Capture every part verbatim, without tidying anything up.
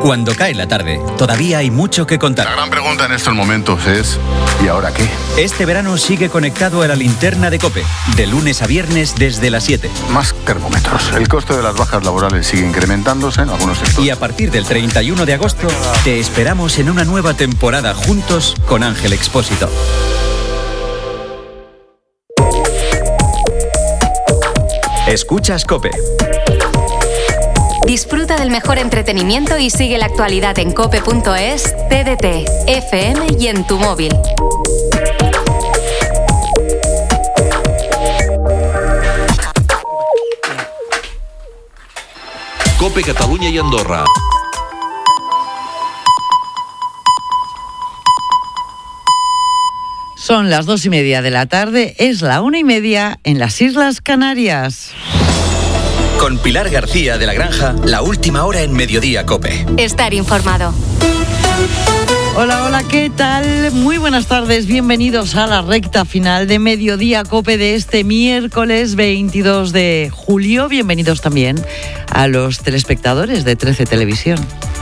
Cuando cae la tarde, todavía hay mucho que contar. La gran pregunta en estos momentos es, ¿y ahora qué? Este verano sigue conectado a la linterna de COPE, de lunes a viernes desde las siete. Más termómetros. El coste de las bajas laborales sigue incrementándose en algunos sectores. Y a partir del treinta y uno de agosto, te esperamos en una nueva temporada juntos con Ángel Expósito. Escuchas COPE. Disfruta del mejor entretenimiento y sigue la actualidad en cope punto es, T D T, F M y en tu móvil. COPE Catalunya y Andorra. Son las dos y media de la tarde, es la una y media en las Islas Canarias. Con Pilar García de la Granja, la última hora en Mediodía COPE. Estar informado. Hola, hola, ¿qué tal? Muy buenas tardes, bienvenidos a la recta final de Mediodía COPE de este miércoles veintidós de julio. Bienvenidos también a los telespectadores de trece Televisión.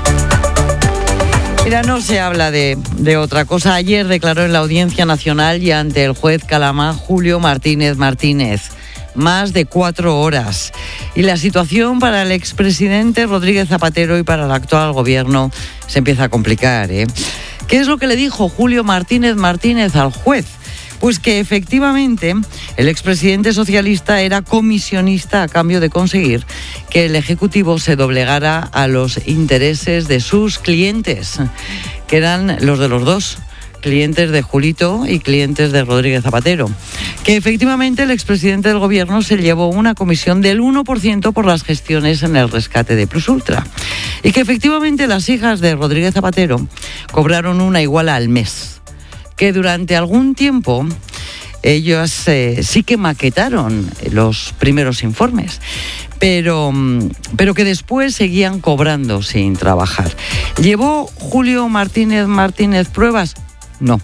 Mira, no se habla de, de otra cosa. Ayer declaró en la Audiencia Nacional y ante el juez Calamá Julio Martínez Martínez. Más de cuatro horas. Y la situación para el expresidente Rodríguez Zapatero y para el actual gobierno se empieza a complicar, ¿eh? ¿Qué es lo que le dijo Julio Martínez Martínez al juez? Pues que efectivamente el expresidente socialista era comisionista a cambio de conseguir que el Ejecutivo se doblegara a los intereses de sus clientes, que eran los de los dos. Clientes de Julito y clientes de Rodríguez Zapatero, que efectivamente el expresidente del gobierno se llevó una comisión del uno por ciento por las gestiones en el rescate de Plus Ultra y que efectivamente las hijas de Rodríguez Zapatero cobraron una iguala al mes, que durante algún tiempo ellos eh, sí que maquetaron los primeros informes, pero, pero que después seguían cobrando sin trabajar. ¿Llevó Julio Martínez Martínez pruebas? No.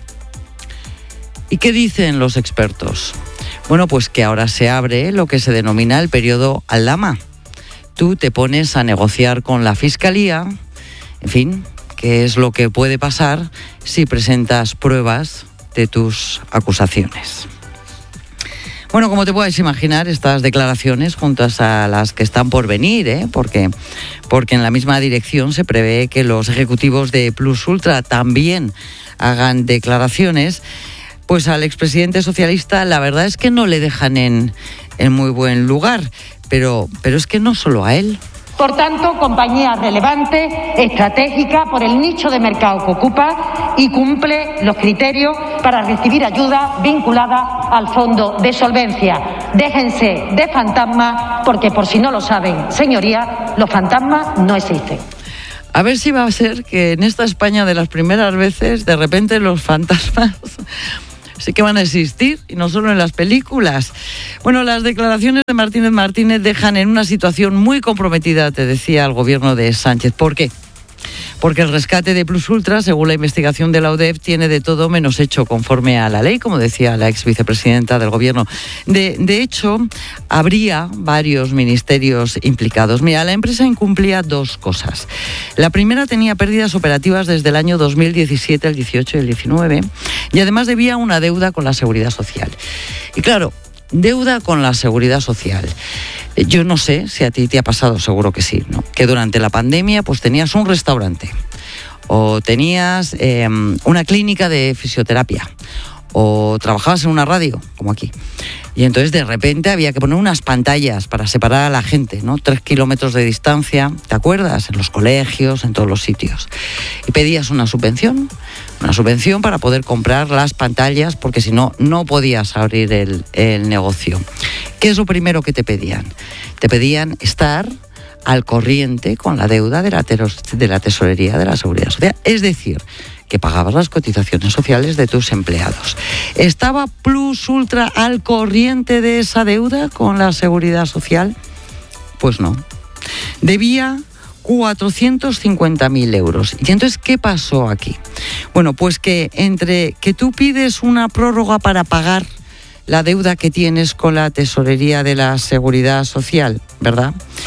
¿Y qué dicen los expertos? Bueno, pues que ahora se abre lo que se denomina el periodo Aldama. Tú te pones a negociar con la Fiscalía, en fin, qué es lo que puede pasar si presentas pruebas de tus acusaciones. Bueno, como te puedes imaginar, estas declaraciones juntas a las que están por venir, ¿eh? porque, porque en la misma dirección se prevé que los ejecutivos de Plus Ultra también hagan declaraciones, pues al expresidente socialista la verdad es que no le dejan en, en muy buen lugar, pero, pero es que no solo a él. Por tanto, compañía relevante, estratégica por el nicho de mercado que ocupa y cumple los criterios para recibir ayuda vinculada al fondo de solvencia. Déjense de fantasmas, porque por si no lo saben, señorías, los fantasmas no existen. A ver si va a ser que en esta España de las primeras veces, de repente los fantasmas sí que van a existir, y no solo en las películas. Bueno, las declaraciones de Martínez Martínez dejan en una situación muy comprometida, te decía, al gobierno de Sánchez. ¿Por qué? Porque el rescate de Plus Ultra, según la investigación de la U D E F, tiene de todo menos hecho conforme a la ley, como decía la ex vicepresidenta del gobierno. De, de hecho, habría varios ministerios implicados. Mira, la empresa incumplía dos cosas. La primera tenía pérdidas operativas desde el año dos mil diecisiete, el dieciocho y el diecinueve, y además debía una deuda con la Seguridad Social. Y claro, deuda con la Seguridad Social. Yo no sé si a ti te ha pasado, seguro que sí, ¿no? Que durante la pandemia pues tenías un restaurante o tenías eh, una clínica de fisioterapia o trabajabas en una radio, como aquí. Y entonces de repente había que poner unas pantallas para separar a la gente, ¿no? Tres kilómetros de distancia, ¿te acuerdas? En los colegios, en todos los sitios. Y pedías una subvención, una subvención para poder comprar las pantallas, porque si no, no podías abrir el, el negocio. ¿Qué es lo primero que te pedían? Te pedían estar al corriente con la deuda de la, teros, de la tesorería de la Seguridad Social. Es decir, que pagabas las cotizaciones sociales de tus empleados. ¿Estaba Plus Ultra al corriente de esa deuda con la Seguridad Social? Pues no. Debía cuatrocientos cincuenta mil euros. ¿Y entonces qué pasó aquí? Bueno, pues que entre que tú pides una prórroga para pagar la deuda que tienes con la tesorería de la Seguridad Social, ¿verdad?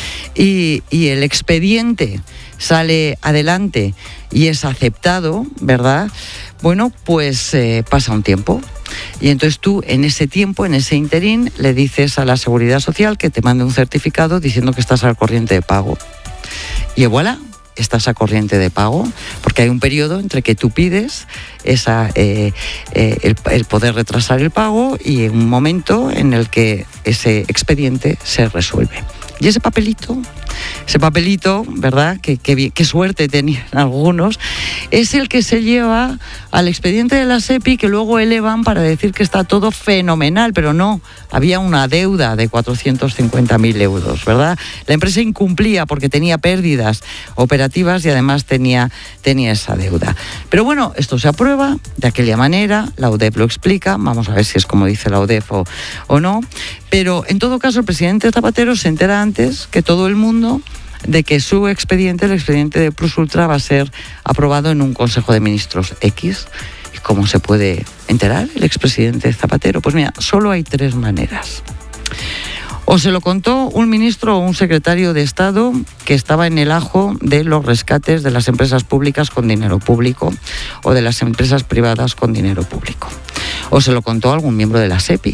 y, y el expediente sale adelante y es aceptado, ¿verdad? Bueno, pues eh, pasa un tiempo. Y entonces tú, en ese tiempo, en ese interín, le dices a la Seguridad Social que te mande un certificado diciendo que estás al corriente de pago. Y voilà, estás a corriente de pago, porque hay un periodo entre que tú pides esa, eh, eh, el, el poder retrasar el pago y un momento en el que ese expediente se resuelve. Y ese papelito, ese papelito, ¿verdad? Qué, qué, qué suerte tenían algunos, es el que se lleva al expediente de la SEPI, que luego elevan para decir que está todo fenomenal, pero no, había una deuda de cuatrocientos cincuenta mil euros, ¿verdad? La empresa incumplía porque tenía pérdidas operativas y además tenía, tenía esa deuda. Pero bueno, esto se aprueba de aquella manera, la U D E P lo explica, vamos a ver si es como dice la U D E P o, o no, pero en todo caso el presidente Zapatero se entera antes que todo el mundo de que su expediente, el expediente de Plus Ultra, va a ser aprobado en un Consejo de Ministros X. ¿Y cómo se puede enterar el expresidente Zapatero? Pues mira, solo hay tres maneras. O se lo contó un ministro o un secretario de Estado que estaba en el ajo de los rescates de las empresas públicas con dinero público o de las empresas privadas con dinero público. O se lo contó algún miembro de la SEPI.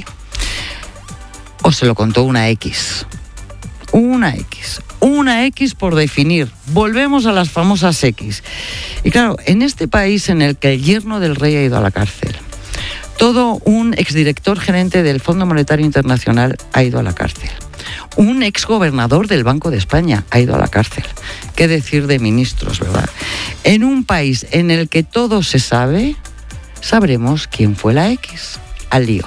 O se lo contó una X. Una X. Una X por definir. Volvemos a las famosas X. Y claro, en este país en el que el yerno del rey ha ido a la cárcel, todo un exdirector gerente del Fondo Monetario Internacional ha ido a la cárcel, un exgobernador del Banco de España ha ido a la cárcel. ¿Qué decir de ministros, verdad? En un país en el que todo se sabe, sabremos quién fue la X. Al lío.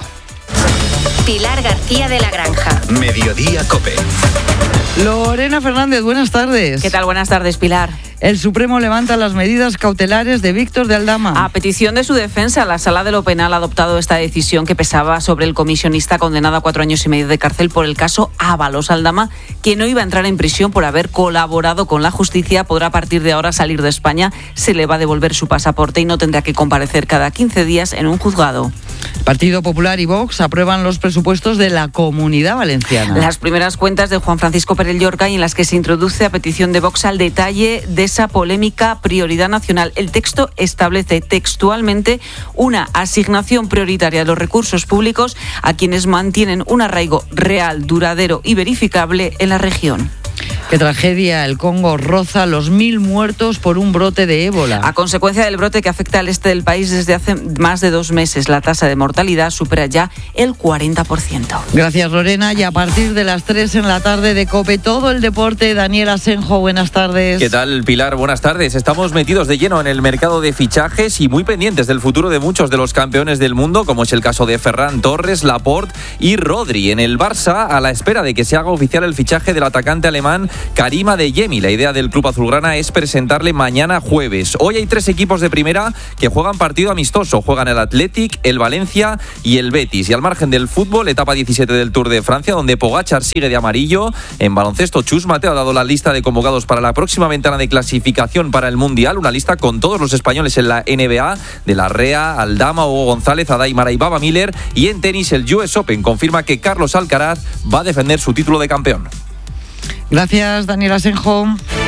Pilar García de la Granja. Mediodía COPE. Lorena Fernández, buenas tardes. ¿Qué tal? Buenas tardes, Pilar. El Supremo levanta las medidas cautelares de Víctor de Aldama. A petición de su defensa, la Sala de lo Penal ha adoptado esta decisión que pesaba sobre el comisionista condenado a cuatro años y medio de cárcel por el caso Ábalos. Aldama, que no iba a entrar en prisión por haber colaborado con la justicia, podrá a partir de ahora salir de España, se le va a devolver su pasaporte y no tendrá que comparecer cada quince días en un juzgado. Partido Popular y Vox aprueban los presupuestos de la Comunidad Valenciana. Las primeras cuentas de Juan Francisco Pérez Llorca, y en las que se introduce a petición de Vox al detalle de esa polémica prioridad nacional. El texto establece textualmente una asignación prioritaria de los recursos públicos a quienes mantienen un arraigo real, duradero y verificable en la región. Qué tragedia, el Congo roza los mil muertos por un brote de ébola. A consecuencia del brote que afecta al este del país desde hace más de dos meses, la tasa de mortalidad supera ya el cuarenta por ciento. Gracias, Lorena. Y a partir de las tres en la tarde de COPE, todo el deporte. Daniel Asenjo, buenas tardes. ¿Qué tal, Pilar? Buenas tardes. Estamos metidos de lleno en el mercado de fichajes y muy pendientes del futuro de muchos de los campeones del mundo, como es el caso de Ferran Torres, Laporte y Rodri. En el Barça, a la espera de que se haga oficial el fichaje del atacante alemán Karim Adeyemi. La idea del club azulgrana es presentarle mañana jueves. Hoy hay tres equipos de primera que juegan partido amistoso. Juegan el Athletic, el Valencia y el Betis. Y al margen del fútbol, etapa diecisiete del Tour de Francia, donde Pogačar sigue de amarillo. En baloncesto, Chus Mateo ha dado la lista de convocados para la próxima ventana de clasificación para el Mundial. Una lista con todos los españoles en la N B A: de la Rea, Aldama, Hugo González, Adaimara y Baba Miller. Y en tenis, el U S Open confirma que Carlos Alcaraz va a defender su título de campeón. Gracias, Daniel Asenjo.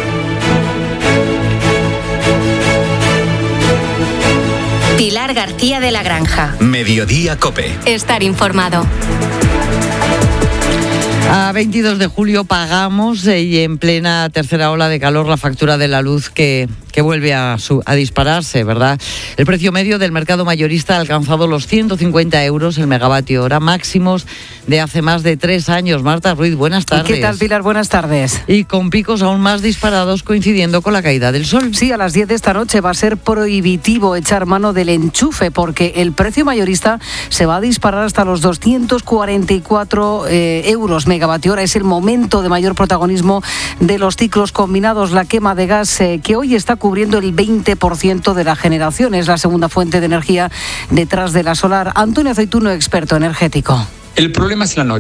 Pilar García de la Granja. Mediodía COPE. Estar informado. A veintidós de julio pagamos eh, y en plena tercera ola de calor la factura de la luz que, que vuelve a, su, a dispararse, ¿verdad? El precio medio del mercado mayorista ha alcanzado los ciento cincuenta euros el megavatio hora, máximos de hace más de tres años. Marta Ruiz, buenas tardes. ¿Qué tal, Pilar? Buenas tardes. Y con picos aún más disparados coincidiendo con la caída del sol. Sí, a las diez de esta noche va a ser prohibitivo echar mano del enchufe porque el precio mayorista se va a disparar hasta los doscientos cuarenta y cuatro eh, euros megavatio hora. Es el momento de mayor protagonismo de los ciclos combinados. La quema de gas eh, que hoy está cubriendo el veinte por ciento de la generación. Es la segunda fuente de energía detrás de la solar. Antonio Aceituno, experto energético. El problema es la noche.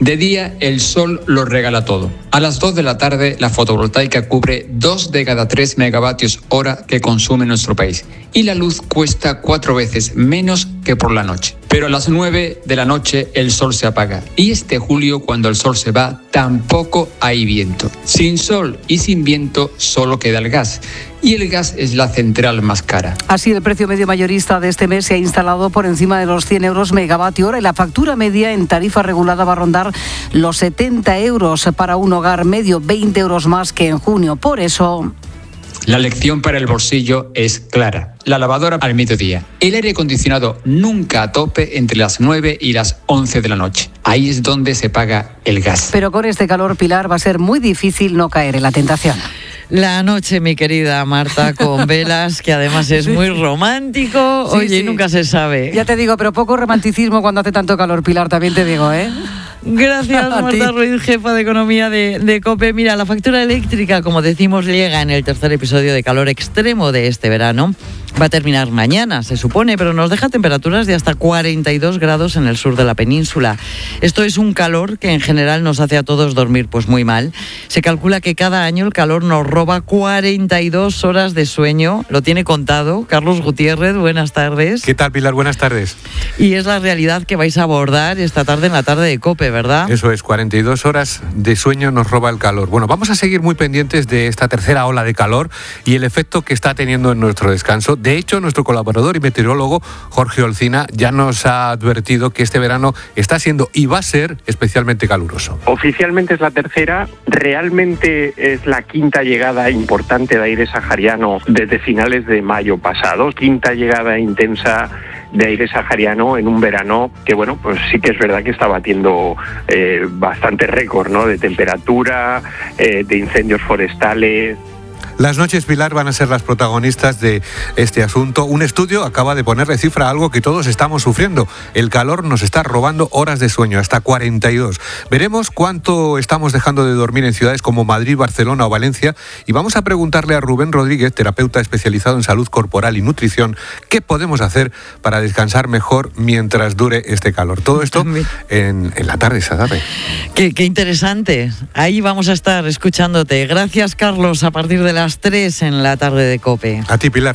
De día, el sol lo regala todo. A las dos de la tarde, la fotovoltaica cubre dos de cada tres megavatios hora que consume nuestro país. Y la luz cuesta cuatro veces menos que por la noche. Pero a las nueve de la noche el sol se apaga. Y este julio, cuando el sol se va, tampoco hay viento. Sin sol y sin viento solo queda el gas. Y el gas es la central más cara. Así, el precio medio mayorista de este mes se ha instalado por encima de los cien euros megavatio hora y la factura media en tarifa regulada va a rondar los setenta euros para un hogar medio, veinte euros más que en junio. Por eso... La lección para el bolsillo es clara. La lavadora al mediodía. El aire acondicionado nunca a tope entre las nueve y las once de la noche. Ahí es donde se paga el gas. Pero con este calor, Pilar, va a ser muy difícil no caer en la tentación. La noche, mi querida Marta, con velas, que además es muy romántico. Sí, Oye, sí. nunca se sabe. Ya te digo, pero poco romanticismo cuando hace tanto calor, Pilar, también te digo, ¿eh? Gracias, Marta Ruiz, jefa de Economía de, de COPE. Mira, la factura eléctrica, como decimos, llega en el tercer episodio de calor extremo de este verano. Va a terminar mañana, se supone, pero nos deja temperaturas de hasta cuarenta y dos grados en el sur de la península. Esto es un calor que en general nos hace a todos dormir pues muy mal. Se calcula que cada año el calor nos roba cuarenta y dos horas de sueño. Lo tiene contado Carlos Gutiérrez, buenas tardes. ¿Qué tal, Pilar? Buenas tardes. Y es la realidad que vais a abordar esta tarde en la tarde de COPE, ¿verdad? Eso es, cuarenta y dos horas de sueño nos roba el calor. Bueno, vamos a seguir muy pendientes de esta tercera ola de calor y el efecto que está teniendo en nuestro descanso. De hecho, nuestro colaborador y meteorólogo Jorge Olcina ya nos ha advertido que este verano está siendo y va a ser especialmente caluroso. Oficialmente es la tercera, realmente es la quinta llegada importante de aire sahariano desde finales de mayo pasado, quinta llegada intensa de aire sahariano en un verano que, bueno, pues sí que es verdad que está batiendo eh, bastante récord, ¿no?, de temperatura, eh, de incendios forestales. Las noches, Pilar, van a ser las protagonistas de este asunto. Un estudio acaba de ponerle cifra a algo que todos estamos sufriendo. El calor nos está robando horas de sueño, hasta cuarenta y dos. Veremos cuánto estamos dejando de dormir en ciudades como Madrid, Barcelona o Valencia y vamos a preguntarle a Rubén Rodríguez, terapeuta especializado en salud corporal y nutrición, qué podemos hacer para descansar mejor mientras dure este calor. Todo esto en, en la tarde, esa tarde. Qué, qué interesante. Ahí vamos a estar escuchándote. Gracias, Carlos, a partir de las tres en la tarde de COPE. A ti, Pilar.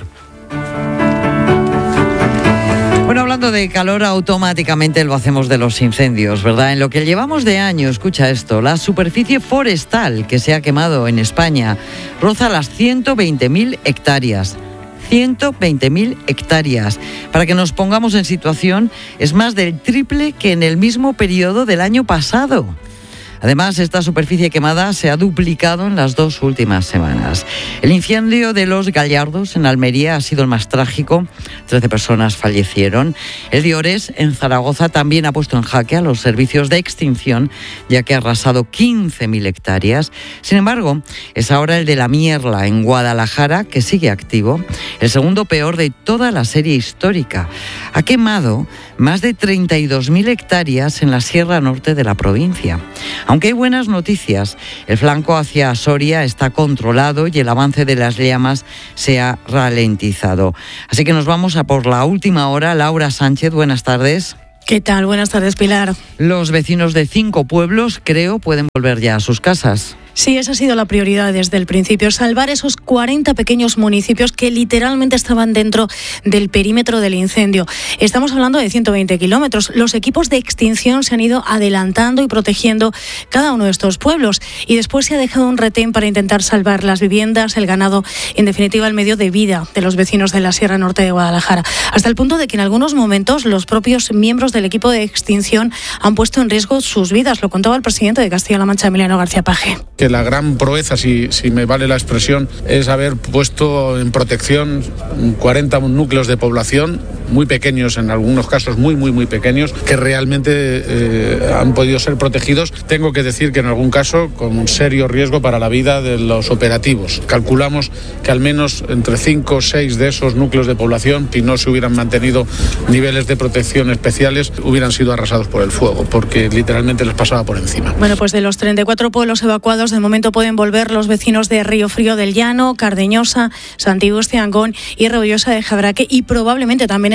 Bueno, hablando de calor, automáticamente lo hacemos de los incendios, ¿verdad? En lo que llevamos de año, escucha esto, la superficie forestal que se ha quemado en España roza las ciento veinte mil hectáreas. ciento veinte mil hectáreas. Para que nos pongamos en situación, es más del triple que en el mismo periodo del año pasado. Además, esta superficie quemada se ha duplicado en las dos últimas semanas. El incendio de Los Gallardos, en Almería, ha sido el más trágico. trece personas fallecieron. El de Ores, en Zaragoza, también ha puesto en jaque a los servicios de extinción, ya que ha arrasado quince mil hectáreas. Sin embargo, es ahora el de La Mierla, en Guadalajara, que sigue activo, el segundo peor de toda la serie histórica. Ha quemado más de treinta y dos mil hectáreas en la Sierra Norte de la provincia. Aunque hay buenas noticias, el flanco hacia Soria está controlado y el avance de las llamas se ha ralentizado. Así que nos vamos a por la última hora. Laura Sánchez, buenas tardes. ¿Qué tal? Buenas tardes, Pilar. Los vecinos de cinco pueblos, creo, pueden volver ya a sus casas. Sí, esa ha sido la prioridad desde el principio, salvar esos cuarenta pequeños municipios que literalmente estaban dentro del perímetro del incendio. Estamos hablando de ciento veinte kilómetros. Los equipos de extinción se han ido adelantando y protegiendo cada uno de estos pueblos y después se ha dejado un retén para intentar salvar las viviendas, el ganado, en definitiva el medio de vida de los vecinos de la Sierra Norte de Guadalajara. Hasta el punto de que en algunos momentos los propios miembros del equipo de extinción han puesto en riesgo sus vidas. Lo contaba el presidente de Castilla-La Mancha, Emiliano García Paje. Que la gran proeza, si, si me vale la expresión, es haber puesto en protección cuarenta núcleos de población, muy pequeños, en algunos casos muy, muy, muy pequeños, que realmente eh, han podido ser protegidos. Tengo que decir que en algún caso con un serio riesgo para la vida de los operativos. Calculamos que al menos entre cinco o seis de esos núcleos de población, si no se hubieran mantenido niveles de protección especiales, hubieran sido arrasados por el fuego, porque literalmente les pasaba por encima. Bueno, pues de los treinta y cuatro pueblos evacuados, de momento pueden volver los vecinos de Río Frío del Llano, Cardeñosa, Santiago Angón y Rebollosa de Jabraque y probablemente también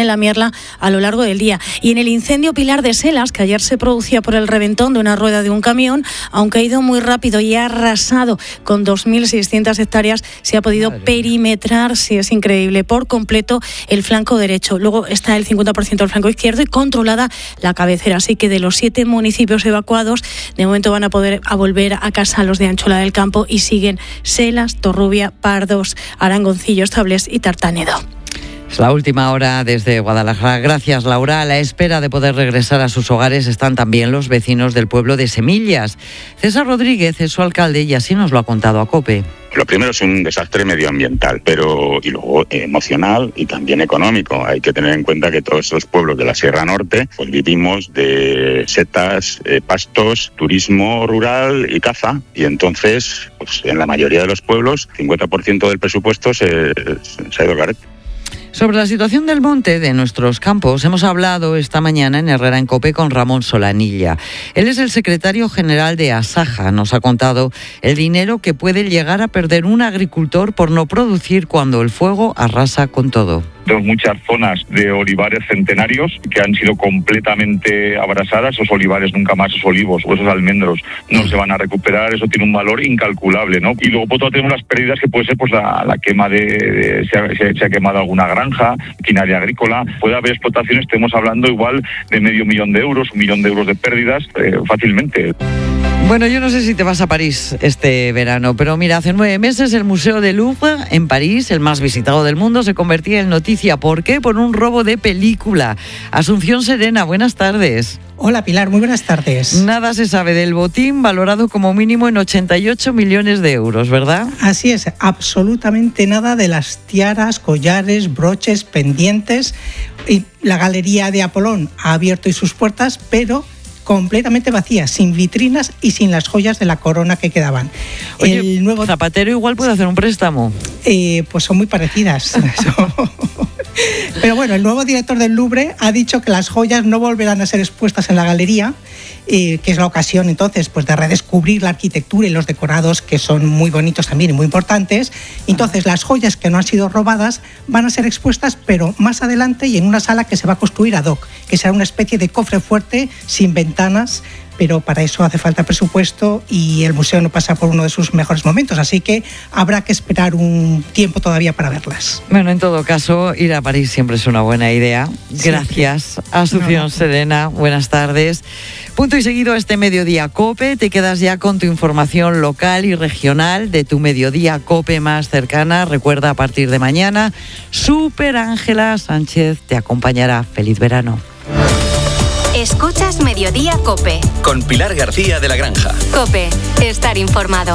mantiene la Mierla a lo largo del día. Y en el incendio Pilar de Selas, que ayer se producía por el reventón de una rueda de un camión, aunque ha ido muy rápido y ha arrasado con dos mil seiscientas hectáreas, se ha podido Madre perimetrar, sí, es increíble, por completo el flanco derecho. Luego está el cincuenta por ciento del flanco izquierdo y controlada la cabecera. Así que de los siete municipios evacuados, de momento van a poder a volver a casa los de Anchola del Campo y siguen Selas, Torrubia, Pardos, Arangoncillo, Estables y Tartanedo. Es la última hora desde Guadalajara. Gracias, Laura. A la espera de poder regresar a sus hogares están también los vecinos del pueblo de Semillas. César Rodríguez es su alcalde y así nos lo ha contado a COPE. Lo primero es un desastre medioambiental, pero y luego emocional y también económico. Hay que tener en cuenta que todos esos pueblos de la Sierra Norte pues vivimos de setas, eh, pastos, turismo rural y caza. Y entonces, pues en la mayoría de los pueblos, cincuenta por ciento del presupuesto se, se ha ido al garete. Sobre la situación del monte de nuestros campos hemos hablado esta mañana en Herrera en COPE con Ramón Solanilla. Él es el secretario general de Asaja. Nos ha contado el dinero que puede llegar a perder un agricultor por no producir cuando el fuego arrasa con todo. Tenemos muchas zonas de olivares centenarios que han sido completamente abrasadas. Esos olivares nunca más, esos olivos o esos almendros no se van a recuperar. Eso tiene un valor incalculable, ¿no? Y luego por otro lado tenemos las pérdidas que puede ser pues la, la quema de, de se, ha, se, se ha quemado alguna granja, maquinaria agrícola. Puede haber explotaciones, estamos hablando igual de medio millón de euros, un millón de euros de pérdidas eh, fácilmente. Bueno, yo no sé si te vas a París este verano, pero mira, hace nueve meses el Museo del Louvre en París, el más visitado del mundo, se convertía en noticia. ¿Por qué? Por un robo de película. Asunción Serena, buenas tardes. Hola Pilar, muy buenas tardes. Nada se sabe del botín, valorado como mínimo en ochenta y ocho millones de euros, ¿verdad? Así es, absolutamente nada de las tiaras, collares, broches, pendientes. Y la Galería de Apolón ha abierto hoy sus puertas, pero completamente vacía, sin vitrinas y sin las joyas de la corona que quedaban. Oye, el nuevo Zapatero igual puede hacer un préstamo. Eh, pues son muy parecidas. Pero bueno, el nuevo director del Louvre ha dicho que las joyas no volverán a ser expuestas en la galería, eh, que es la ocasión entonces pues de redescubrir la arquitectura y los decorados, que son muy bonitos también y muy importantes. Entonces las joyas que no han sido robadas van a ser expuestas, pero más adelante y en una sala que se va a construir ad hoc, que será una especie de cofre fuerte sin ventanas, pero para eso hace falta presupuesto y el museo no pasa por uno de sus mejores momentos, así que habrá que esperar un tiempo todavía para verlas. Bueno, en todo caso, ir a París siempre es una buena idea. Gracias, sí. Asunción no, no. Serena, buenas tardes. Punto y seguido este Mediodía COPE, te quedas ya con tu información local y regional de tu Mediodía COPE más cercana. Recuerda, a partir de mañana, Super Ángela Sánchez te acompañará. Feliz verano. Escuchas Mediodía COPE. Con Pilar García de la Granja. COPE, estar informado.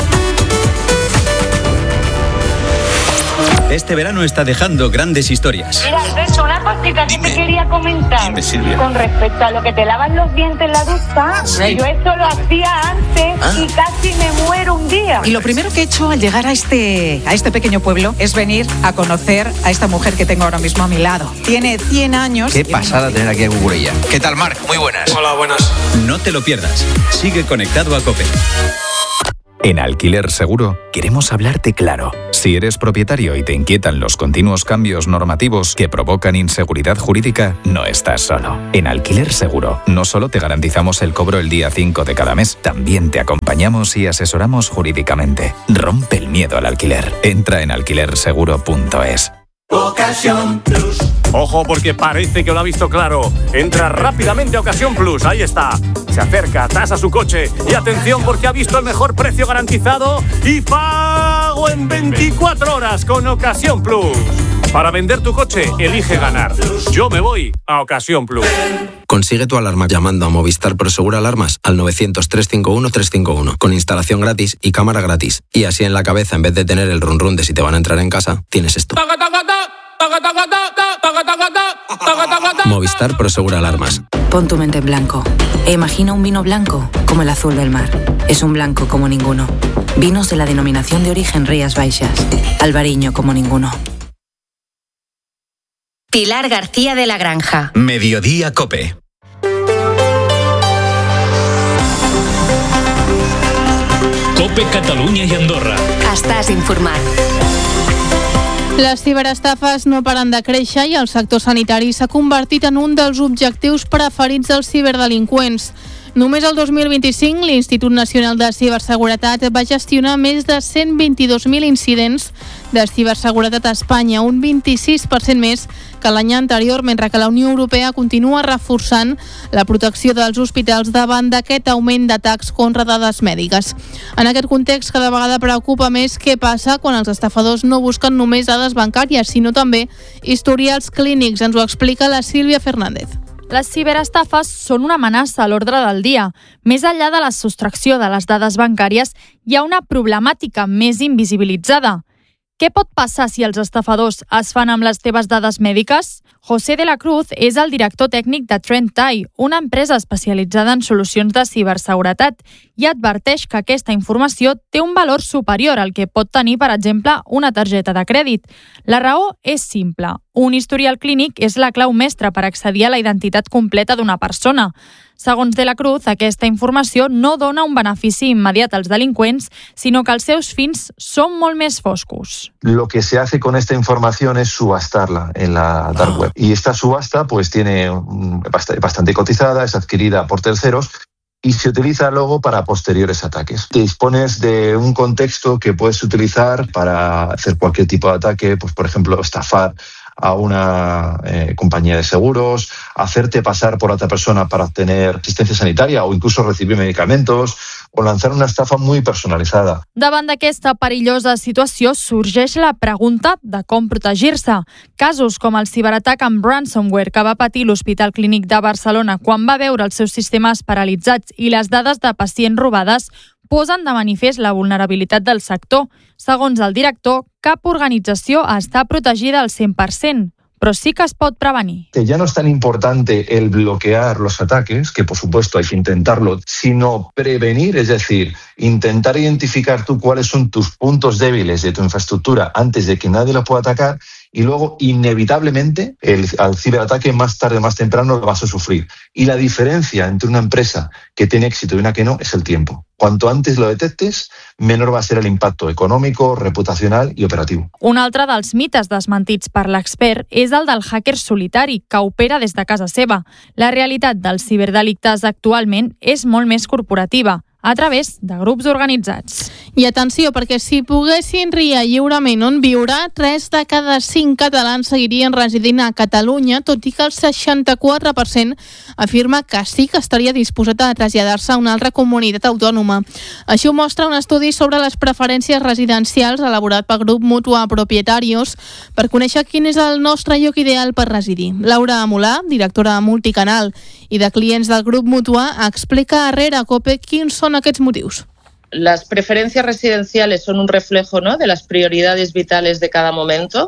Este verano está dejando grandes historias. Mira, Alberto, una cosita que te quería comentar. Dime, Silvia. Con respecto a lo que te lavan los dientes en la ducha, Sí. yo esto lo hacía antes ¿Ah? y casi me muero un día. Y lo primero que he hecho al llegar a este, a este pequeño pueblo es venir a conocer a esta mujer que tengo ahora mismo a mi lado. Tiene cien años. Qué pasada tener aquí a Cucurella. ¿Qué tal, Marc? Muy buenas. Hola, buenas. No te lo pierdas. Sigue conectado a COPE. En Alquiler Seguro queremos hablarte claro. Si eres propietario y te inquietan los continuos cambios normativos que provocan inseguridad jurídica, no estás solo. En Alquiler Seguro no solo te garantizamos el cobro el día cinco de cada mes, también te acompañamos y asesoramos jurídicamente. Rompe el miedo al alquiler. Entra en alquiler seguro punto es. Ocasión Plus. Ojo, porque parece que lo ha visto claro. Entra rápidamente a Ocasión Plus, ahí está. Se acerca, tasa su coche y atención porque ha visto el mejor precio garantizado y pago en veinticuatro horas con Ocasión Plus. Para vender tu coche, elige ganar. Yo me voy a Ocasión Plus. Consigue tu alarma llamando a Movistar Prosegur Alarmas al novecientos, trescientos cincuenta y uno, trescientos cincuenta y uno con instalación gratis y cámara gratis. Y así en la cabeza, en vez de tener el run run de si te van a entrar en casa, tienes esto. Movistar Prosegur Alarmas. Pon tu mente en blanco e imagina un vino blanco como el azul del mar. Es un blanco como ninguno. Vinos de la denominación de origen Rías Baixas. Albariño como ninguno. Pilar García de la Granja. Mediodía COPE. COPE Catalunya y Andorra. Estàs informat. Les ciberestafes no paren de créixer i el sector sanitari s'ha convertit en un dels objectius preferits dels ciberdelinqüents. Només el dos mil vint-i-cinc l'Institut Nacional de Ciberseguretat va gestionar més de cent vint-i-dos mil incidents de ciberseguretat a Espanya, un vint-i-sis per cent més que l'any anterior, mentre que la Unió Europea continua reforçant la protecció dels hospitals davant d'aquest augment d'atacs contra dades mèdiques. En aquest context, cada vegada preocupa més què passa quan els estafadors no busquen només dades bancàries, sinó també historials clínics. Ens ho explica la Sílvia Fernández. Les ciberestafes són una amenaça a l'ordre del dia. Més enllà de la sostracció de les dades bancàries, hi ha una problemàtica més invisibilitzada. Què pot passar si els estafadors es fan amb les teves dades mèdiques? José de la Cruz és el director tècnic de TrendTie, una empresa especialitzada en solucions de ciberseguretat, i adverteix que aquesta informació té un valor superior al que pot tenir, per exemple, una targeta de crèdit. La raó és simple. Un historial clínic és la clau mestra per accedir a la identitat completa d'una persona. Segons de la Cruz, aquesta informació no dona un benefici immediat als delinqüents, sinó que els seus fins són molt més foscos. Lo que se hace con esta información es subastarla en la dark web. Y esta subasta pues tiene bastante cotizada, es adquirida por terceros y se utiliza luego para posteriores ataques. Te dispones de un contexto que puedes utilizar para hacer cualquier tipo de ataque, pues por ejemplo estafar a una eh, compañía de seguros, hacerte pasar por otra persona para obtener asistencia sanitaria o incluso recibir medicamentos o lanzar una estafa muy personalitzada. Davant d'aquesta perillosa situació sorgeix la pregunta de com protegir-se. Casos com el ciberatac amb ransomware que va patir l'Hospital Clínic de Barcelona quan va veure els seus sistemes paralitzats i les dades de pacients robades posen de manifest la vulnerabilitat del sector. Segons el director, cap organització està protegida al cent per cent, però sí que es pot prevenir. Ya no es tan importante el bloquear los ataques, que por supuesto hay que intentarlo, sino prevenir, es decir, intentar identificar tú cuáles son tus puntos débiles de tu infraestructura antes de que nadie los pueda atacar y luego inevitablemente el, al ciberataque más tarde o más temprano lo vas a sufrir. Y la diferencia entre una empresa que tiene éxito y una que no es el tiempo. Cuanto antes lo detectes, menor va a ser el impacto económico, reputacional i operatiu. Un altre dels mites desmentits per l'expert és el del hacker solitari, que opera des de casa seva. La realitat dels ciberdelictes actualment és molt més corporativa, a través de grups organitzats. I atenció, perquè si poguessin triar lliurement on viure, tres de cada cinc catalans seguirien residint a Catalunya, tot i que el seixanta-quatre per cent afirma que sí que estaria disposat a traslladar-se a una altra comunitat autònoma. Això ho mostra un estudi sobre les preferències residencials elaborat pel grup Mutua Propietarios per conèixer quin és el nostre lloc ideal per residir. Laura Amolà, directora de Multicanal i de clients del grup Mutua, explica a Herrera Cope quins són aquests motius. Las preferencias residenciales son un reflejo, ¿no?, de las prioridades vitales de cada momento.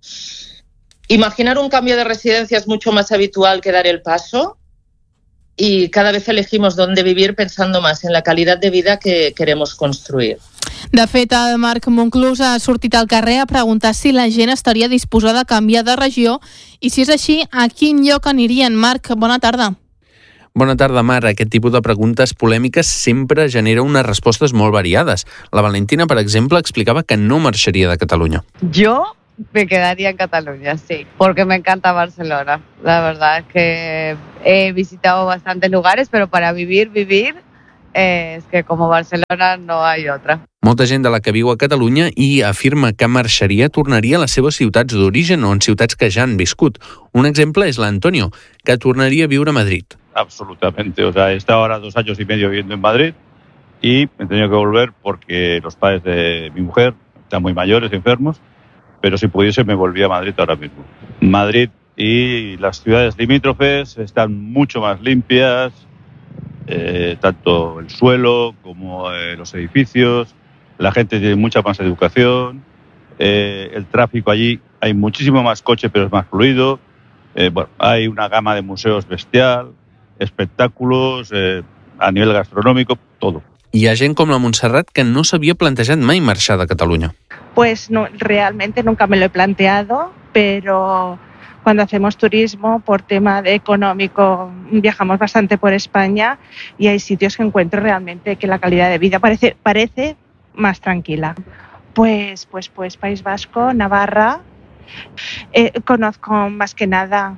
Imaginar un cambio de residencia es mucho más habitual que dar el paso y cada vez elegimos dónde vivir pensando más en la calidad de vida que queremos construir. De fet, el Marc Monclús ha sortit al carrer a preguntar si la gent estaria disposada a canviar de regió i, si és així, a quin lloc anirien. Marc, bona tarda. Bona tarda, Mar. Aquest tipus de preguntes polèmiques sempre genera unes respostes molt variades. La Valentina, per exemple, explicava que no marxaria de Catalunya. Yo me quedaría en Cataluña, sí, porque me encanta Barcelona. La verdad es que he visitado bastantes lugares, pero para vivir, vivir, eh, es que como Barcelona no hay otra. Molta gent de la que viu a Catalunya i afirma que marxaria tornaria a les seves ciutats d'origen o en ciutats que ja han viscut. Un exemple és l'Antonio, que tornaria a viure a Madrid. Absolutamente, o sea, he estado ahora dos años y medio viviendo en Madrid y me he tenido que volver porque los padres de mi mujer están muy mayores, enfermos, pero si pudiese me volvía a Madrid ahora mismo. Madrid y las ciudades limítrofes están mucho más limpias, eh, tanto el suelo como eh, los edificios, la gente tiene mucha más educación, eh, el tráfico allí, hay muchísimo más coche pero es más fluido, eh, bueno, hay una gama de museos bestial, espectáculos, eh, a nivel gastronómico, todo. Hi ha gent com la Montserrat que no s'havia plantejat mai marxar de Cataluña. Pues no, realmente nunca me lo he planteado, pero cuando hacemos turismo por tema de económico viajamos bastante por España y hay sitios que encuentro realmente que la calidad de vida parece, parece más tranquila. Pues, pues, pues País Vasco, Navarra, Eh, conozco más que nada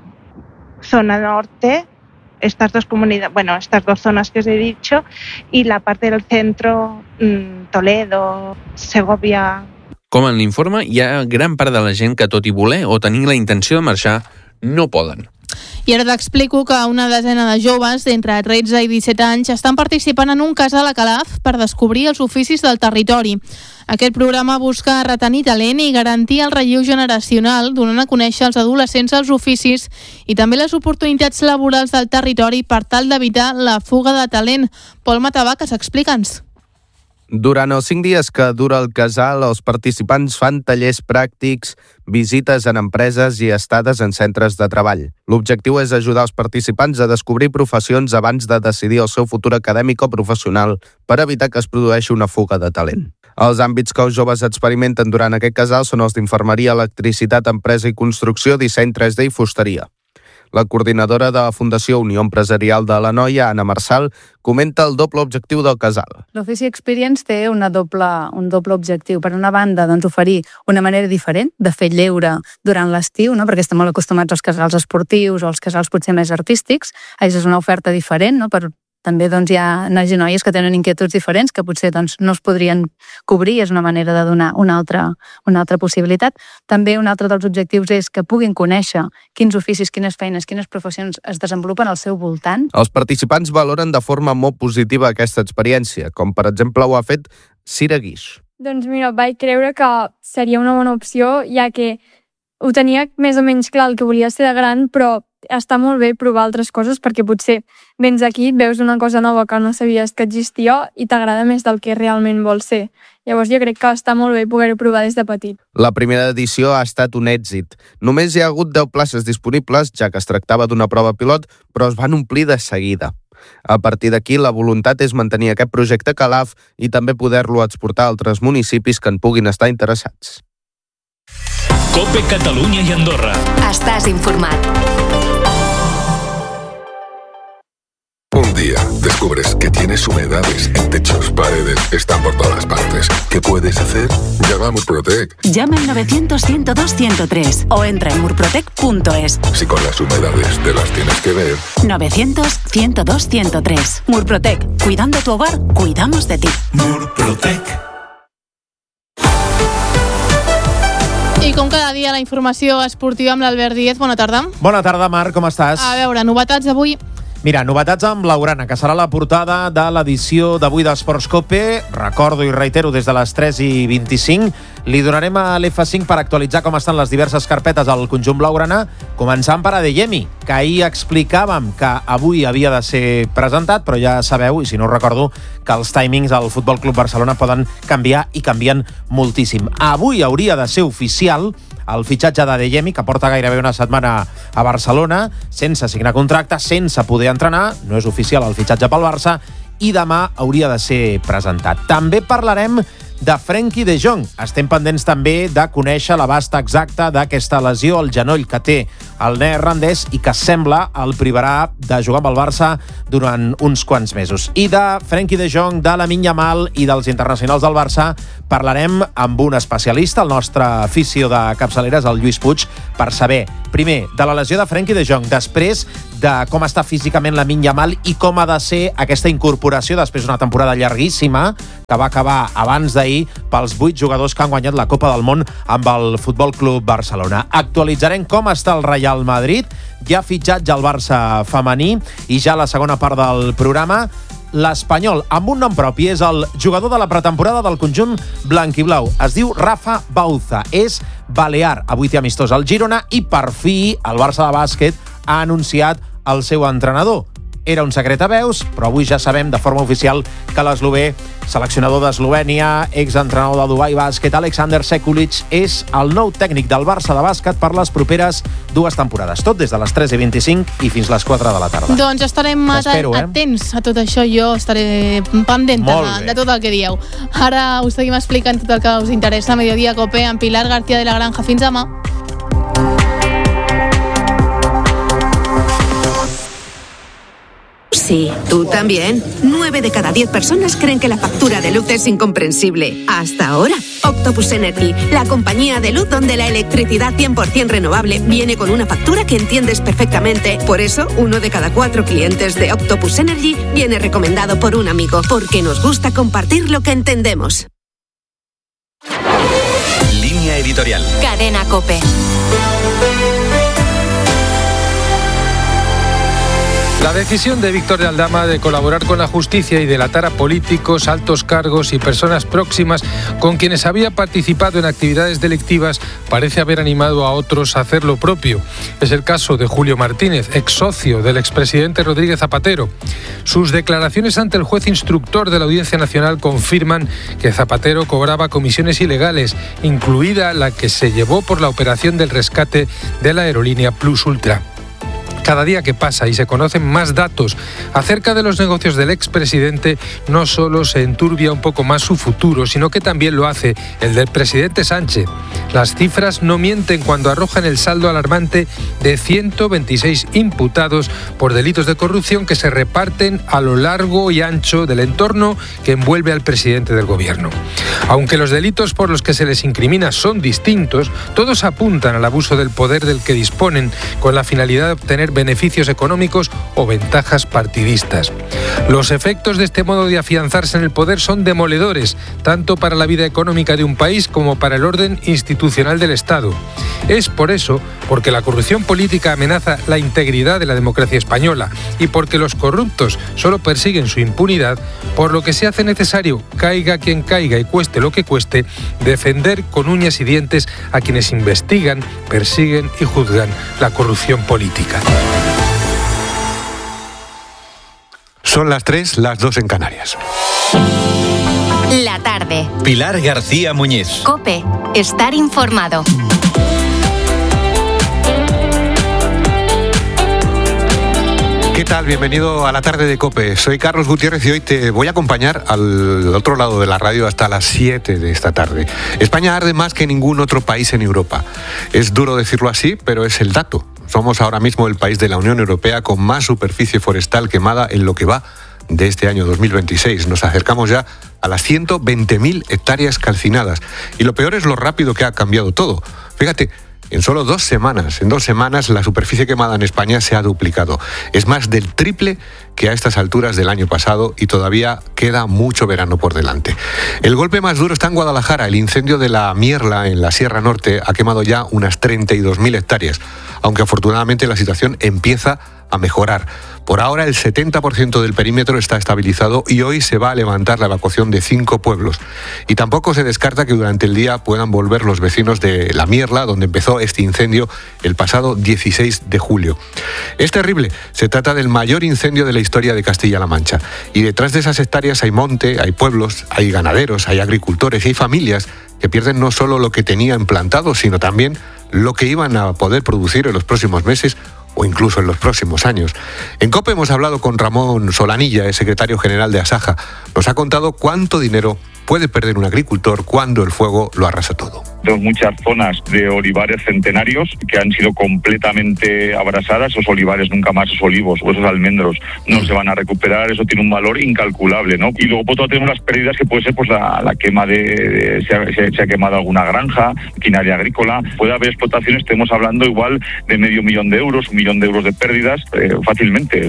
zona norte, estas dos comunidades, bueno, estas dos zonas que os he dicho, y la parte del centro, mmm, Toledo, Segovia. Com en l'informe, hi ha gran part de la gent que, tot i voler o tenir la intenció de marxar, no poden. I ara t'explico que una desena de joves d'entre tretze i disset anys estan participant en un casal a Calaf per descobrir els oficis del territori. Aquest programa busca retenir talent i garantir el relleu generacional, donant a conèixer als adolescents els oficis i també les oportunitats laborals del territori per tal d'evitar la fuga de talent. Pol Matavaques, explica'ns. Durant els cinc dies que dura el casal, els participants fan tallers pràctics, visites en empreses i estades en centres de treball. L'objectiu és ajudar els participants a descobrir professions abans de decidir el seu futur acadèmic o professional per evitar que es produeixi una fuga de talent. Els àmbits que els joves experimenten durant aquest casal són els d'infermeria, electricitat, empresa i construcció, disseny tres D i fusteria. La coordinadora de la Fundació Unió Empresarial de l'Anoia, Anna Marsal, comenta el doble objectiu del casal. L'Ofici Experience té una doble, un doble objectiu. Per una banda, doncs, oferir una manera diferent de fer lleure durant l'estiu, no? Perquè estem molt acostumats als casals esportius o als casals potser més artístics. Això és una oferta diferent, no? Per també doncs, hi ha nois i noies que tenen inquietuds diferents que potser doncs, no es podrien cobrir, és una manera de donar una altra, una altra possibilitat. També un altre dels objectius és que puguin conèixer quins oficis, quines feines, quines professions es desenvolupen al seu voltant. Els participants valoren de forma molt positiva aquesta experiència, com per exemple ho ha fet Cira Guix. Doncs mira, vaig creure que seria una bona opció, ja que ho tenia més o menys clar el que volia ser de gran, però està molt bé provar altres coses perquè potser vens aquí, veus una cosa nova que no sabies que existia i t'agrada més del que realment vols ser. Llavors jo crec que està molt bé poder-ho provar des de petit. La primera edició ha estat un èxit. Només hi ha hagut deu places disponibles, ja que es tractava d'una prova pilot, però es van omplir de seguida. A partir d'aquí, la voluntat és mantenir aquest projecte a Calaf i també poder-lo exportar a altres municipis que en puguin estar interessats. COPE Catalunya i Andorra. Estàs informat. Un día descubres que tienes humedades en techos, paredes, están por todas partes. ¿Qué puedes hacer? Llama a Murprotec. Llama al novecientos, ciento dos, ciento tres o entra en murprotec punto es. Si con las humedades te las tienes que ver. novecientos, ciento dos, ciento tres. Murprotec. Cuidando tu hogar, cuidamos de ti. Murprotec. I com cada dia, la informació esportiva amb l'Albert Díez. Bona tarda. Bona tarda, Marc, com estàs? A veure, novetats avui. Mira, novetats amb Blaugrana, que serà la portada de l'edició d'avui d'Esports Cope. Recordo i reitero, des de les tres i vint-i-cinc li donarem a l'F cinc per actualitzar com estan les diverses carpetes al conjunt blaugrana, començant per Adeyemi, que ahir explicàvem que avui havia de ser presentat, però ja sabeu, i si no ho recordo, que els timings al Futbol Club Barcelona poden canviar i canvien moltíssim. Avui hauria de ser oficial el fitxatge d'Adeyemi, que porta gairebé una setmana a Barcelona, sense signar contracte, sense poder entrenar, no és oficial el fitxatge pel Barça, i demà hauria de ser presentat. També parlarem de Frenkie de Jong. Estem pendents també de conèixer l'abast exacte d'aquesta lesió al genoll que té el neerlandès i que sembla el privarà de jugar amb el Barça durant uns quants mesos. I de Frenkie de Jong, de Lamine Yamal i dels internacionals del Barça parlarem amb un especialista, el nostre afició de capçaleres, el Lluís Puig, per saber, primer, de la lesió de Frenkie de Jong, després de com està físicament Lamine Yamal i com ha de ser aquesta incorporació després d'una temporada llarguíssima que va acabar abans d'ahir pels vuit jugadors que han guanyat la Copa del Món amb el Futbol Club Barcelona. Actualitzarem com està el Real Madrid, ja fitxatge al Barça femení i ja la segona part del programa l'Espanyol, amb un nom propi, és el jugador de la pretemporada del conjunt blanquiblau. Es diu Rafa Bauza, és balear. Avui té amistós al Girona i per fi el Barça de bàsquet ha anunciat el seu entrenador. Era un secret a veus, però avui ja sabem de forma oficial que l'eslovè, seleccionador d'Eslovènia, exentrenador del Dubai Bàsquet, Alexander Sekulic, és el nou tècnic del Barça de bàsquet per les properes dues temporades. Tot des de les tres i vint-i-cinc i fins les quatre de la tarda. Doncs estarem eh? atents a tot això. Jo estaré pendent de, de tot el que dieu. Ara us seguim explicant tot el que us interessa. Mediodía Cope amb Pilar García de la Granja. Fins demà. sí, tú también. Nueve de cada diez personas creen que la factura de luz es incomprensible. Hasta ahora. Octopus Energy, la compañía de luz donde la electricidad cien por ciento renovable viene con una factura que entiendes perfectamente. Por eso, uno de cada cuatro clientes de Octopus Energy viene recomendado por un amigo, porque nos gusta compartir lo que entendemos. Línea editorial. Cadena COPE. La decisión de Víctor de Aldama de colaborar con la justicia y delatar a políticos, altos cargos y personas próximas con quienes había participado en actividades delictivas parece haber animado a otros a hacer lo propio. Es el caso de Julio Martínez, ex socio del expresidente Rodríguez Zapatero. Sus declaraciones ante el juez instructor de la Audiencia Nacional confirman que Zapatero cobraba comisiones ilegales, incluida la que se llevó por la operación del rescate de la aerolínea Plus Ultra. Cada día que pasa y se conocen más datos acerca de los negocios del expresidente, no solo se enturbia un poco más su futuro, sino que también lo hace el del presidente Sánchez. Las cifras no mienten cuando arrojan el saldo alarmante de ciento veintiséis imputados por delitos de corrupción que se reparten a lo largo y ancho del entorno que envuelve al presidente del gobierno. Aunque los delitos por los que se les incrimina son distintos, todos apuntan al abuso del poder del que disponen con la finalidad de obtener beneficios económicos o ventajas partidistas. Los efectos de este modo de afianzarse en el poder son demoledores, tanto para la vida económica de un país como para el orden institucional del Estado. Es por eso, porque la corrupción política amenaza la integridad de la democracia española y porque los corruptos solo persiguen su impunidad, por lo que se hace necesario, caiga quien caiga y cueste lo que cueste, defender con uñas y dientes a quienes investigan, persiguen y juzgan la corrupción política. Son las tres, las dos en Canarias. La tarde. Pilar García Muñiz. COPE. Estar informado. ¿Qué tal? Bienvenido a la tarde de COPE. Soy Carlos Gutiérrez y hoy te voy a acompañar al otro lado de la radio hasta las siete de esta tarde. España arde más que ningún otro país en Europa. Es duro decirlo así, pero es el dato. Somos ahora mismo el país de la Unión Europea con más superficie forestal quemada en lo que va de este año dos mil veintiséis. Nos acercamos ya a las ciento veinte mil hectáreas calcinadas. Y lo peor es lo rápido que ha cambiado todo. Fíjate, en solo dos semanas, en dos semanas la superficie quemada en España se ha duplicado. Es más del triple que a estas alturas del año pasado y todavía queda mucho verano por delante. El golpe más duro está en Guadalajara. El incendio de la Mierla en la Sierra Norte ha quemado ya unas treinta y dos mil hectáreas, aunque afortunadamente la situación empieza a mejorar. Por ahora el setenta por ciento del perímetro está estabilizado y hoy se va a levantar la evacuación de cinco pueblos. Y tampoco se descarta que durante el día puedan volver los vecinos de La Mierla, donde empezó este incendio el pasado dieciséis de julio. Es terrible, se trata del mayor incendio de la historia de Castilla-La Mancha. Y detrás de esas hectáreas hay monte, hay pueblos, hay ganaderos, hay agricultores y hay familias que pierden no solo lo que tenían plantado, sino también lo que iban a poder producir en los próximos meses o incluso en los próximos años. En COPE hemos hablado con Ramón Solanilla, el secretario general de Asaja. Nos ha contado cuánto dinero puede perder un agricultor cuando el fuego lo arrasa todo. Tenemos muchas zonas de olivares centenarios que han sido completamente abrasadas. Esos olivares nunca más, esos olivos o esos almendros no se van a recuperar. Eso tiene un valor incalculable, ¿no? Y luego por otro tenemos las pérdidas que puede ser pues la, la quema de, de se, ha, se ha quemado alguna granja, maquinaria agrícola. Puede haber explotaciones, estamos hablando igual de medio millón de euros, un millón de euros de pérdidas eh, fácilmente.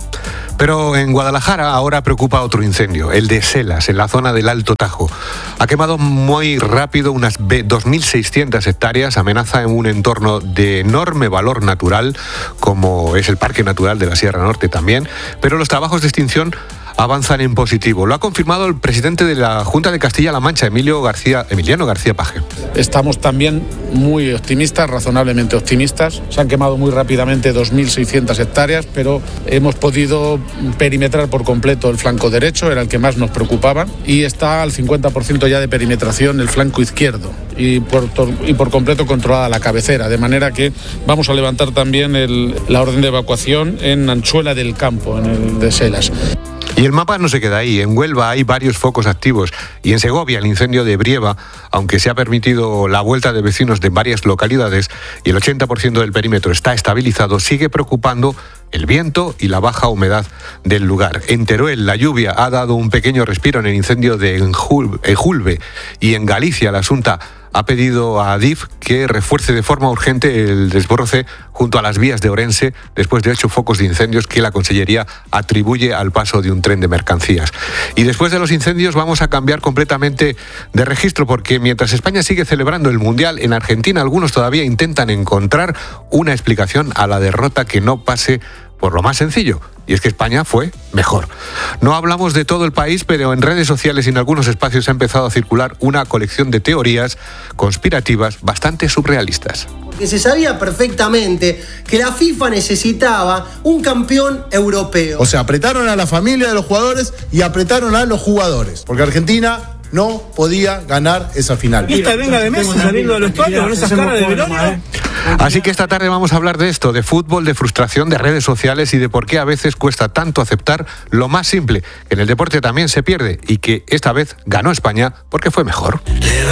Pero en Guadalajara ahora preocupa otro incendio, el de Selas, en la zona del Alto Tajo. Ha quemado muy rápido unas dos mil seiscientas hectáreas, amenaza en un entorno de enorme valor natural, como es el Parque Natural de la Sierra Norte también, pero los trabajos de extinción avanzan en positivo. Lo ha confirmado el presidente de la Junta de Castilla-La Mancha, Emilio García, Emiliano García Paje. Estamos también muy optimistas, razonablemente optimistas. Se han quemado muy rápidamente dos mil seiscientas hectáreas, pero hemos podido perimetrar por completo el flanco derecho, era el que más nos preocupaba, y está al cincuenta por ciento ya de perimetración el flanco izquierdo y por, y por completo controlada la cabecera, de manera que vamos a levantar también el, la orden de evacuación en Anchuela del Campo, en el de Selas. Y el mapa no se queda ahí. En Huelva hay varios focos activos y en Segovia el incendio de Brieva, aunque se ha permitido la vuelta de vecinos de varias localidades y el ochenta por ciento del perímetro está estabilizado, sigue preocupando el viento y la baja humedad del lugar. En Teruel la lluvia ha dado un pequeño respiro en el incendio de Ejulbe y en Galicia la Asunta ha pedido a Adif que refuerce de forma urgente el desbroce junto a las vías de Orense después de ocho focos de incendios que la Consellería atribuye al paso de un tren de mercancías. Y después de los incendios vamos a cambiar completamente de registro, porque mientras España sigue celebrando el Mundial, en Argentina algunos todavía intentan encontrar una explicación a la derrota que no pase por lo más sencillo, y es que España fue mejor. No hablamos de todo el país, pero en redes sociales y en algunos espacios ha empezado a circular una colección de teorías conspirativas bastante surrealistas. Porque se sabía perfectamente que la FIFA necesitaba un campeón europeo. O sea, apretaron a la familia de los jugadores y apretaron a los jugadores, porque Argentina no podía ganar esa final. ¿Y esta venga de Messi saliendo de los palos con esas caras de velorio? Así que esta tarde vamos a hablar de esto, de fútbol, de frustración, de redes sociales y de por qué a veces cuesta tanto aceptar lo más simple, que en el deporte también se pierde y que esta vez ganó España porque fue mejor.